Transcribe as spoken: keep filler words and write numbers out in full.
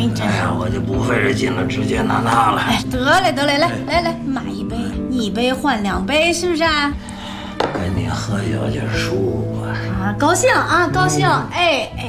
你这…… 哎呀，我就不费这劲了，直接拿它了。 哎，得嘞得嘞，来来来，买一杯，一杯换两杯，是不是啊？ 跟你喝酒就舒服。 啊，高兴啊，高兴！哎哎。